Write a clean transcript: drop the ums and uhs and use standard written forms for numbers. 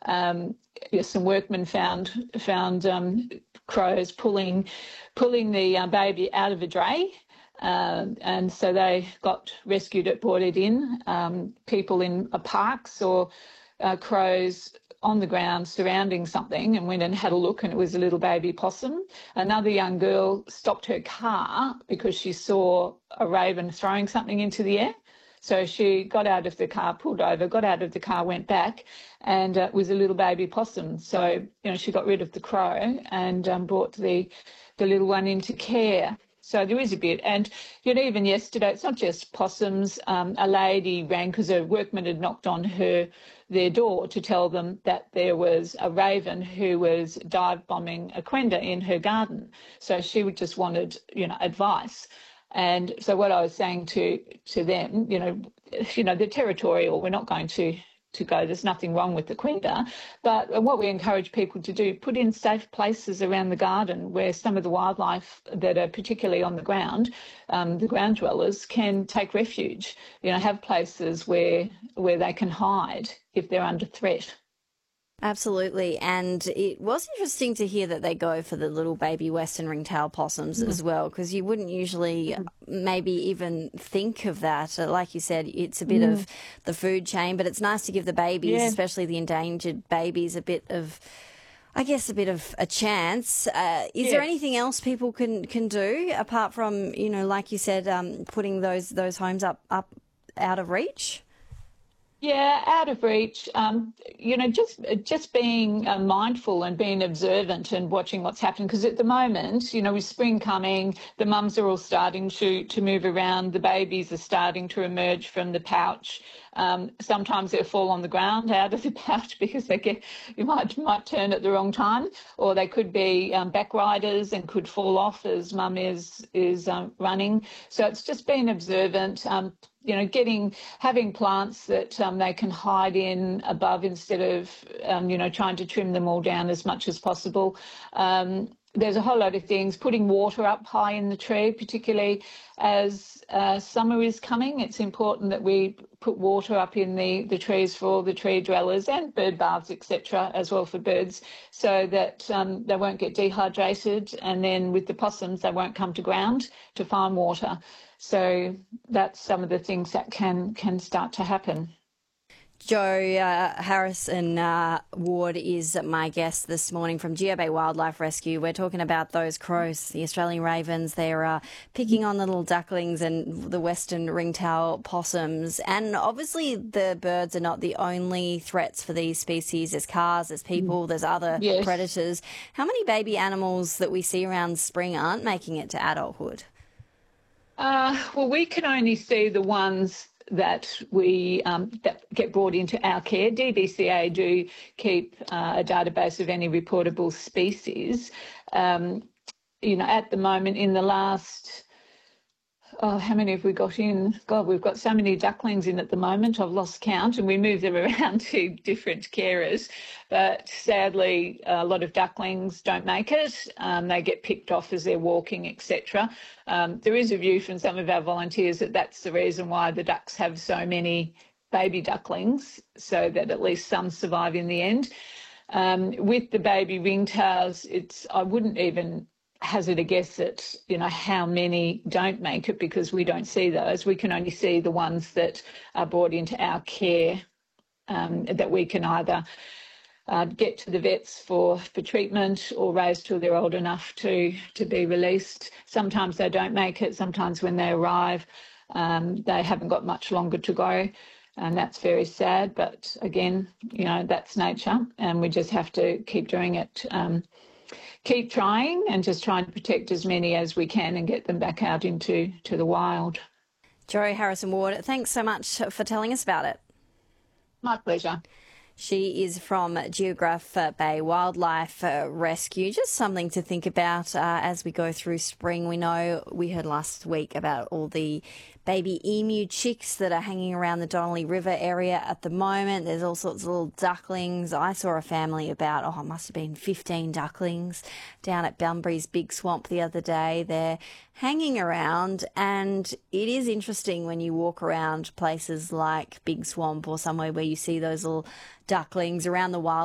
Some workmen found crows pulling the baby out of a dray. And so they got rescued it, brought it in. People in a park saw crows on the ground surrounding something and went and had a look, and it was a little baby possum. Another young girl stopped her car because she saw a raven throwing something into the air. So she got out of the car, pulled over, got out of the car, went back, and it was a little baby possum. So, she got rid of the crow and brought the little one into care. So there is a bit. And, even yesterday, it's not just possums. A lady rang because a workman had knocked on their door to tell them that there was a raven who was dive bombing a quenda in her garden. So she just wanted, advice. And so what I was saying to them, they're territorial. We're not going to go. There's nothing wrong with the quenda. But what we encourage people to do, put in safe places around the garden where some of the wildlife that are particularly on the ground dwellers, can take refuge. Have places where they can hide if they're under threat. Absolutely. And it was interesting to hear that they go for the little baby western ringtail possums as well, because you wouldn't usually maybe even think of that. Like you said, it's a bit of the food chain, but it's nice to give the babies, especially the endangered babies, a bit of a chance. Is there anything else people can do apart from, like you said, putting those homes up out of reach? Yeah, out of reach. Just being mindful and being observant and watching what's happening. Because at the moment, with spring coming, the mums are all starting to move around. The babies are starting to emerge from the pouch. Sometimes they'll fall on the ground out of the pouch because you might turn at the wrong time, or they could be back riders and could fall off as mum is running. So it's just being observant. Having plants that they can hide in above instead of, trying to trim them all down as much as possible. There's a whole lot of things. Putting water up high in the tree, particularly as summer is coming. It's important that we put water up in the trees for all the tree dwellers and bird baths, etc., as well for birds, so that they won't get dehydrated. And then with the possums, they won't come to ground to find water. So that's some of the things that can start to happen. Jo Harrison Ward is my guest this morning from Geobay Wildlife Rescue. We're talking about those crows, the Australian ravens. They're picking on the little ducklings and the western ringtail possums. And obviously the birds are not the only threats for these species. There's cars, there's people, there's other predators. How many baby animals that we see around spring aren't making it to adulthood? Well, we can only see the ones that we that get brought into our care. DBCA do keep a database of any reportable species. At the moment, in the last, how many have we got in? God, we've got so many ducklings in at the moment. I've lost count, and we move them around to different carers. But sadly, a lot of ducklings don't make it. They get picked off as they're walking, etc. There is a view from some of our volunteers that that's the reason why the ducks have so many baby ducklings, so that at least some survive in the end. With the baby ringtails, I wouldn't even hazard a guess at how many don't make it, because we don't see those. We can only see the ones that are brought into our care, that we can either get to the vets for treatment or raise till they're old enough to be released. Sometimes they don't make it. Sometimes when they arrive, they haven't got much longer to go, and that's very sad. But again, that's nature, and we just have to keep doing it. Keep trying and just try and protect as many as we can and get them back out into the wild. Jo Harrison Ward, thanks so much for telling us about it. My pleasure. She is from Geograph Bay Wildlife Rescue. Just something to think about as we go through spring. We know we heard last week about all the baby emu chicks that are hanging around the Donnelly River area at the moment. There's all sorts of little ducklings. I saw a family about, it must have been 15 ducklings down at Bunbury's Big Swamp the other day. They're hanging around, and it is interesting when you walk around places like Big Swamp or somewhere where you see those little ducklings around the wild